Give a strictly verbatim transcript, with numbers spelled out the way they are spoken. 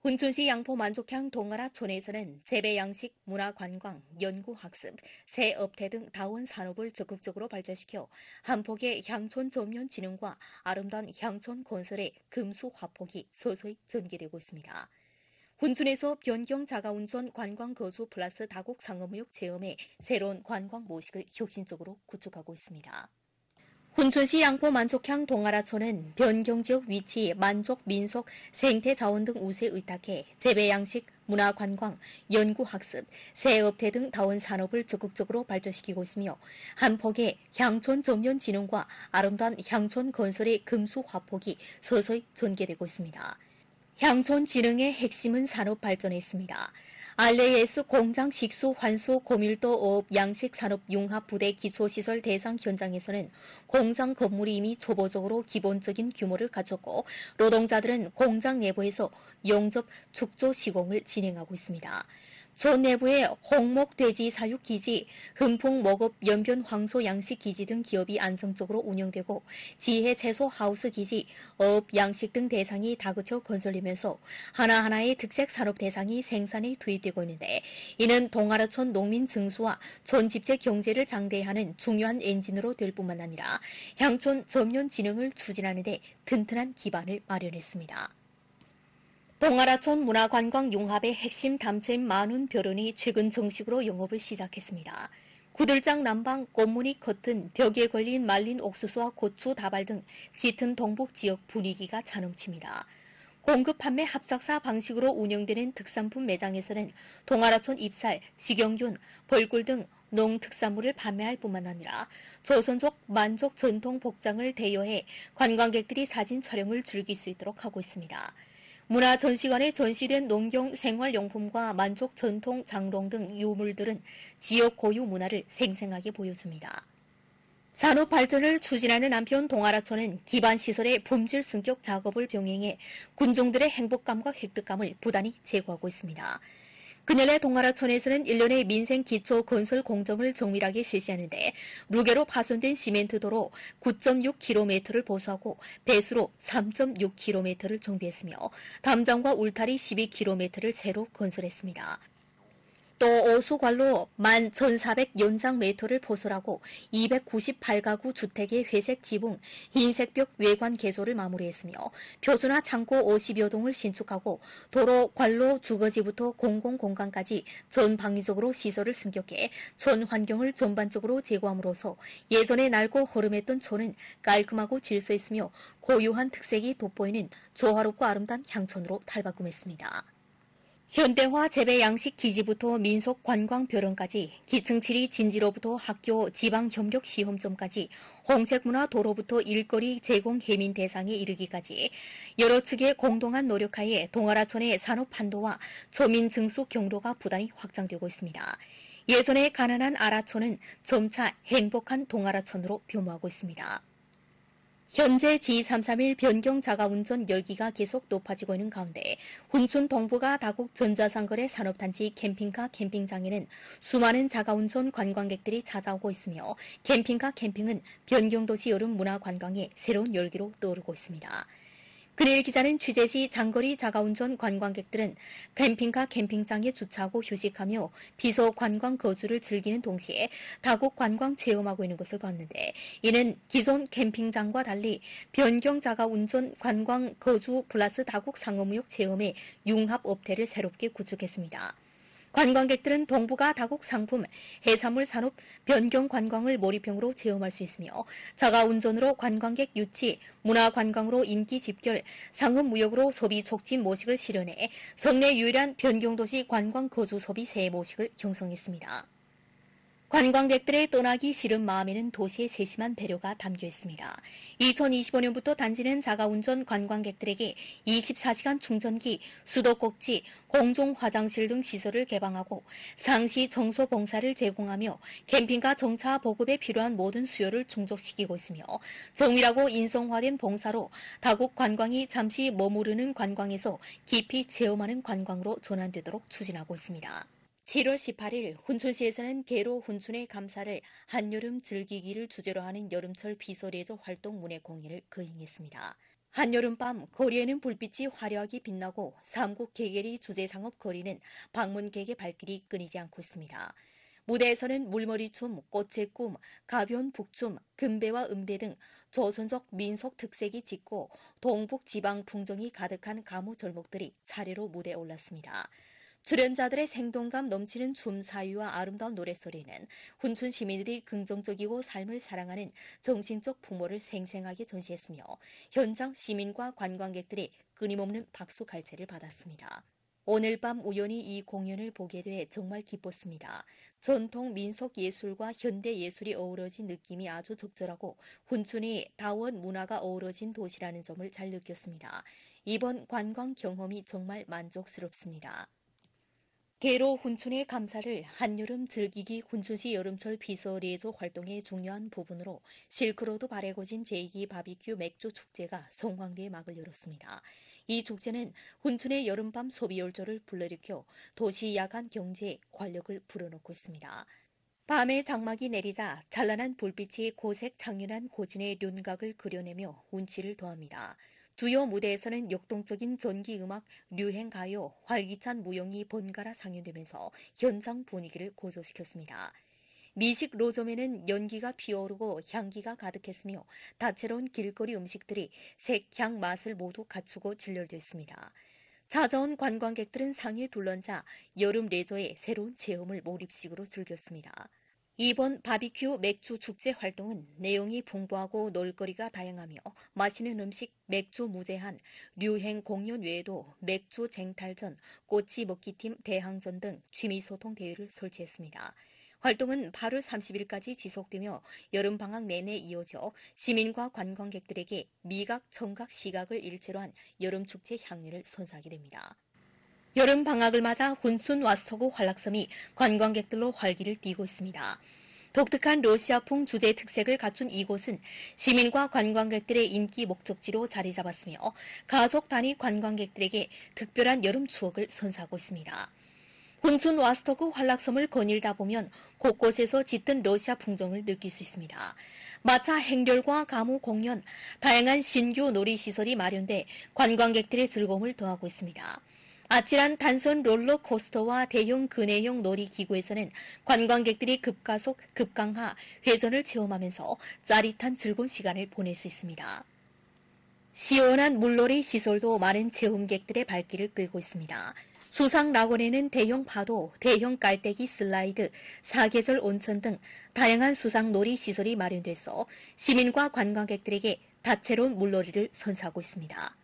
훈춘시 양포 만족향 동아라촌에서는 재배양식, 문화관광, 연구학습, 새 업태 등 다원 산업을 적극적으로 발전시켜 한 폭의 향촌 전면 진흥과 아름다운 향촌 건설의 금수 화폭이 서서히 전개되고 있습니다. 훈춘에서 변경 자가운전 관광 거주 플러스 다국 상업무역 체험의 새로운 관광 모식을 혁신적으로 구축하고 있습니다. 훈춘시 양포 만족향 동아라촌은 변경지역 위치, 만족, 민속, 생태자원 등 우세에 의탁해 재배양식, 문화관광, 연구학습, 새업태 등 다원 산업을 적극적으로 발전시키고 있으며 한 폭의 향촌 전면 진흥과 아름다운 향촌 건설의 금수 화폭이 서서히 전개되고 있습니다. 향촌 진흥의 핵심은 산업 발전에 있습니다. 알에이에스 공장 식수 환수 고밀도 어업 양식 산업 융합 부대 기초시설 대상 현장에서는 공장 건물이 이미 초보적으로 기본적인 규모를 갖췄고 노동자들은 공장 내부에서 용접 축조 시공을 진행하고 있습니다. 촌 내부에 홍목 돼지 사육 기지, 흠풍 목업 연변 황소 양식 기지 등 기업이 안정적으로 운영되고 지혜 채소 하우스 기지, 어업 양식 등 대상이 다그쳐 건설되면서 하나하나의 특색 산업 대상이 생산에 투입되고 있는데 이는 동아라촌 농민 증수와 촌 집체 경제를 장대하는 중요한 엔진으로 될 뿐만 아니라 향촌 전면 진흥을 추진하는 데 튼튼한 기반을 마련했습니다. 동아라촌 문화관광 융합의 핵심 담체인 만운별원이 최근 정식으로 영업을 시작했습니다. 구들장 남방, 꽃무늬 커튼, 벽에 걸린 말린 옥수수와 고추, 다발 등 짙은 동북 지역 분위기가 자넘칩니다. 공급 판매 합작사 방식으로 운영되는 특산품 매장에서는 동아라촌 잎살, 식용균, 벌꿀 등 농특산물을 판매할 뿐만 아니라 조선족 만족 전통 복장을 대여해 관광객들이 사진 촬영을 즐길 수 있도록 하고 있습니다. 문화전시관에 전시된 농경 생활용품과 만족 전통 장롱 등 유물들은 지역 고유 문화를 생생하게 보여줍니다. 산업 발전을 추진하는 한편 동아라촌은 기반시설의 품질 승격 작업을 병행해 군중들의 행복감과 획득감을 부단히 제고하고 있습니다. 그년의 동아라촌에서는 일 년의 민생 기초 건설 공정을 정밀하게 실시하는데 무게로 파손된 시멘트 도로 구 점 육 킬로미터를 보수하고 배수로 삼 점 육 킬로미터를 정비했으며 담장과 울타리 십이 킬로미터를 새로 건설했습니다. 또 오수관로 만 천사백 연장미터를 포설하고 이백구십팔 가구 주택의 회색 지붕, 흰색벽 외관 개조를 마무리했으며 표준화 창고 오십여 동을 신축하고 도로, 관로, 주거지부터 공공공간까지 전방위적으로 시설을 승격해 촌 환경을 전반적으로 제고함으로써 예전에 낡고 허름했던 촌은 깔끔하고 질서 있으며 고유한 특색이 돋보이는 조화롭고 아름다운 향촌으로 탈바꿈했습니다. 현대화 재배 양식 기지부터 민속 관광 벼런까지 기층 칠 위 진지로부터 학교 지방 협력 시험점까지 홍색문화 도로부터 일거리 제공 해민 대상에 이르기까지 여러 측의 공동한 노력하에 동아라촌의 산업 판도와 초민 증수 경로가 부단히 확장되고 있습니다. 예전의 가난한 아라촌은 점차 행복한 동아라촌으로 변모하고 있습니다. 현재 지 삼십삼 일 변경 자가운전 열기가 계속 높아지고 있는 가운데 훈춘 동부가 다국 전자상거래 산업단지 캠핑카 캠핑장에는 수많은 자가운전 관광객들이 찾아오고 있으며 캠핑카 캠핑은 변경도시 여름 문화관광의 새로운 열기로 떠오르고 있습니다. 그일 기자는 취재 시 장거리 자가운전 관광객들은 캠핑카 캠핑장에 주차하고 휴식하며 비서 관광 거주를 즐기는 동시에 다국 관광 체험하고 있는 것을 봤는데 이는 기존 캠핑장과 달리 변경 자가운전 관광 거주 플러스 다국 상업무역 체험의 융합 업태를 새롭게 구축했습니다. 관광객들은 동부가 다국 상품, 해산물 산업, 변경 관광을 몰입형으로 체험할 수 있으며 자가운전으로 관광객 유치, 문화관광으로 인기 집결, 상업무역으로 소비 촉진 모식을 실현해 성내 유일한 변경도시 관광 거주 소비 세 모식을 형성했습니다. 관광객들의 떠나기 싫은 마음에는 도시의 세심한 배려가 담겨 있습니다. 이천이십오 년부터 단지는 자가운전 관광객들에게 이십사 시간 충전기, 수도꼭지, 공중 화장실 등 시설을 개방하고 상시 청소 봉사를 제공하며 캠핑카 정차 보급에 필요한 모든 수요를 충족시키고 있으며 정밀하고 인성화된 봉사로 다국 관광이 잠시 머무르는 관광에서 깊이 체험하는 관광으로 전환되도록 추진하고 있습니다. 칠월 십팔 일 훈춘시에서는 개로 훈춘의 감사를 한여름 즐기기를 주제로 하는 여름철 비서레저 활동 문해 공연을 거행했습니다. 한여름밤 거리에는 불빛이 화려하게 빛나고 삼국 개개리 주제상업 거리는 방문객의 발길이 끊이지 않고 있습니다. 무대에서는 물머리춤, 꽃의 꿈, 가변 북춤, 금배와 음배 등 조선족 민속 특색이 짙고 동북 지방 풍정이 가득한 가무 절목들이 차례로 무대에 올랐습니다. 출연자들의 생동감 넘치는 춤 사위와 아름다운 노랫소리는 훈춘 시민들이 긍정적이고 삶을 사랑하는 정신적 풍모를 생생하게 전시했으며 현장 시민과 관광객들이 끊임없는 박수 갈채를 받았습니다. 오늘 밤 우연히 이 공연을 보게 돼 정말 기뻤습니다. 전통 민속 예술과 현대 예술이 어우러진 느낌이 아주 적절하고 훈춘이 다원 문화가 어우러진 도시라는 점을 잘 느꼈습니다. 이번 관광 경험이 정말 만족스럽습니다. 개로 훈춘의 감사를 한여름 즐기기 훈춘시 여름철 비서리에서 활동의 중요한 부분으로 실크로드 발에거진 제이 기 바비큐 맥주 축제가 성황리에 막을 열었습니다. 이 축제는 훈춘의 여름밤 소비열조를 불러일으켜 도시 야간 경제에 활력을 불어넣고 있습니다. 밤에 장막이 내리자 찬란한 불빛이 고색 창륜한 고진의 윤곽을 그려내며 운치를 더합니다. 주요 무대에서는 역동적인 전기음악, 류행가요, 활기찬 무용이 번갈아 상연되면서 현장 분위기를 고조시켰습니다. 미식 로점에는 연기가 피어오르고 향기가 가득했으며 다채로운 길거리 음식들이 색, 향, 맛을 모두 갖추고 진열됐습니다. 찾아온 관광객들은 상에 둘러앉아 여름 레저의 새로운 체험을 몰입식으로 즐겼습니다. 이번 바비큐 맥주 축제 활동은 내용이 풍부하고 놀거리가 다양하며 맛있는 음식, 맥주 무제한, 류행 공연 외에도 맥주 쟁탈전, 꼬치 먹기팀 대항전 등 취미소통 대회를 설치했습니다. 활동은 팔월 삼십일까지 지속되며 여름방학 내내 이어져 시민과 관광객들에게 미각, 청각, 시각을 일체로 한 여름축제 향연을 선사하게 됩니다. 여름 방학을 맞아 훈순 와스토크 환락섬이 관광객들로 활기를 띠고 있습니다. 독특한 러시아풍 주제 특색을 갖춘 이곳은 시민과 관광객들의 인기 목적지로 자리 잡았으며 가족 단위 관광객들에게 특별한 여름 추억을 선사하고 있습니다. 훈순 와스토크 환락섬을 거닐다 보면 곳곳에서 짙은 러시아 풍정을 느낄 수 있습니다. 마차 행렬과 가무 공연, 다양한 신규 놀이시설이 마련돼 관광객들의 즐거움을 더하고 있습니다. 아찔한 단선 롤러코스터와 대형 근해형 놀이기구에서는 관광객들이 급가속, 급강하, 회전을 체험하면서 짜릿한 즐거운 시간을 보낼 수 있습니다. 시원한 물놀이 시설도 많은 체험객들의 발길을 끌고 있습니다. 수상 낙원에는 대형 파도, 대형 깔때기 슬라이드, 사계절 온천 등 다양한 수상 놀이 시설이 마련돼서 시민과 관광객들에게 다채로운 물놀이를 선사하고 있습니다.